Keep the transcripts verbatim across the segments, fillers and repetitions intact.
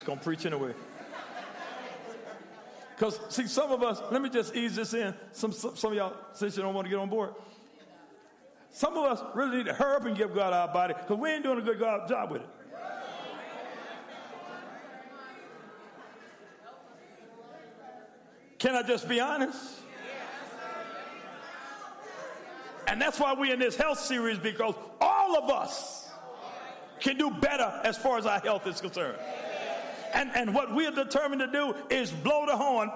Gonna preach anyway. Because, see, some of us, let me just ease this in. Some, some, some of y'all, since you don't want to get on board, some of us really need to hurry up and give God our body because we ain't doing a good God job with it. Can I just be honest? And that's why we're in this health series, because all of us can do better as far as our health is concerned. And, and what we're determined to do is blow the horn.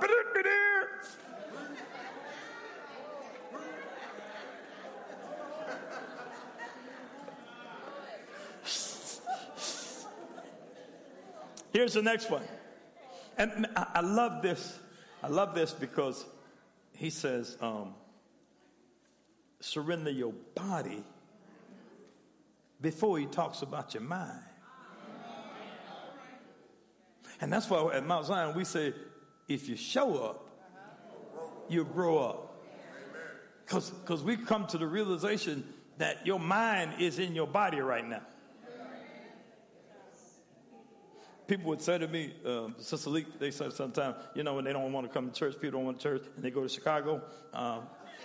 Here's the next one. And I, I love this. I love this because he says, um, surrender your body before he talks about your mind. And that's why at Mount Zion we say, if you show up, you'll grow up. Because because we come to the realization that your mind is in your body right now. People would say to me, uh, Sister Lee, they say sometimes, you know, when they don't want to come to church, people don't want to church, and they go to Chicago. Um,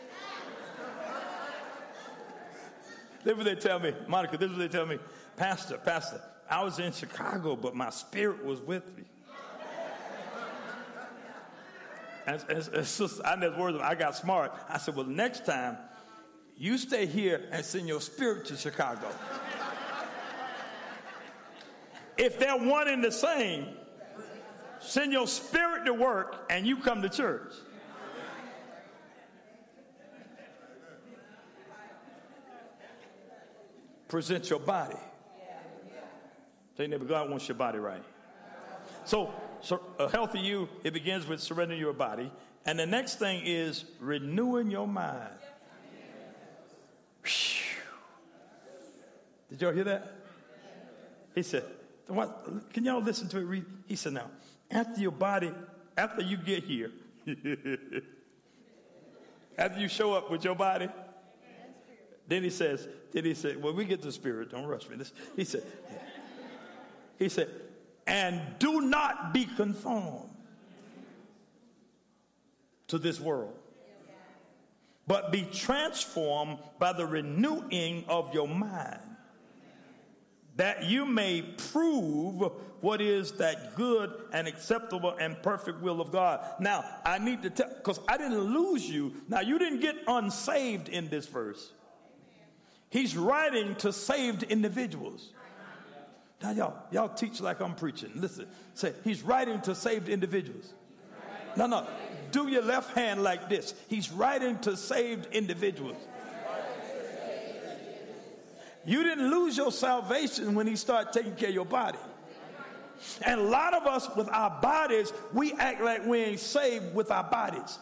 this is what they tell me, Monica, this is what they tell me, Pastor, Pastor, I was in Chicago, but my spirit was with me. And, and, and sister, I never words, I got smart. I said, well, next time, you stay here and send your spirit to Chicago. If they're one and the same, send your spirit to work and you come to church. Present your body. Say, neighbor, God wants your body right. So, so a healthy you, it begins with surrendering your body. And the next thing is renewing your mind. Did y'all hear that? He said, what, can y'all listen to it? Read? He said, now, after your body, after you get here, after you show up with your body, then he says, then he said, well, we get the spirit. Don't rush me. This, he said, he said, and do not be conformed to this world, but be transformed by the renewing of your mind, that you may prove what is that good and acceptable and perfect will of God. Now, I need to tell, because I didn't lose you. Now, you didn't get unsaved in this verse. He's writing to saved individuals. Now, y'all, y'all teach like I'm preaching. Listen, say, he's writing to saved individuals. No, no, do your left hand like this. He's writing to saved individuals. You didn't lose your salvation when he started taking care of your body. And a lot of us with our bodies, we act like we ain't saved with our bodies.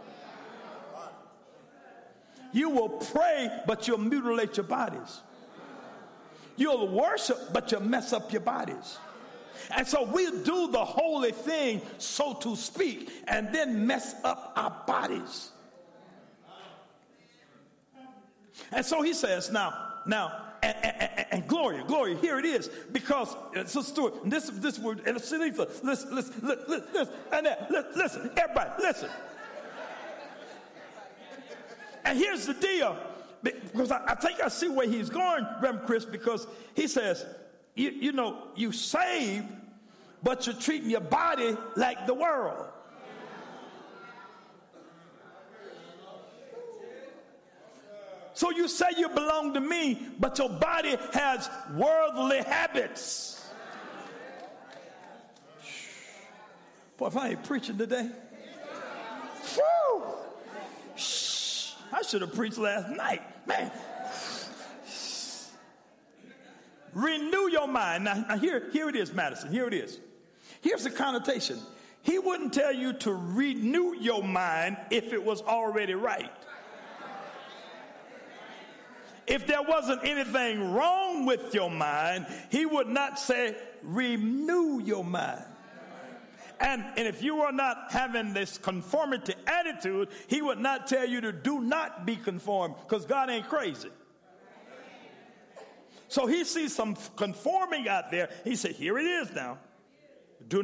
You will pray, but you'll mutilate your bodies. You'll worship, but you'll mess up your bodies. And so we'll do the holy thing, so to speak, and then mess up our bodies. And so he says, now, now, and, and, and Gloria, Gloria, here it is, because, uh, Sister Stewart, this, this word, and Shanifa, listen, listen, listen, listen, and that, listen, everybody, listen. And here's the deal, because I, I think I see where he's going, Reverend Chris, because he says, you, you know, you saved, but you're treating your body like the world. So you say you belong to me, but your body has worldly habits. Boy, if I ain't preaching today, whew, shh, I should have preached last night, man. Renew your mind. Now, now here, here it is, Madison. Here it is. Here's the connotation. He wouldn't tell you to renew your mind if it was already right. If there wasn't anything wrong with your mind, he would not say, renew your mind. And, and if you are not having this conformity attitude, he would not tell you to do not be conformed, because God ain't crazy. So he sees some conforming out there. He said, here it is now.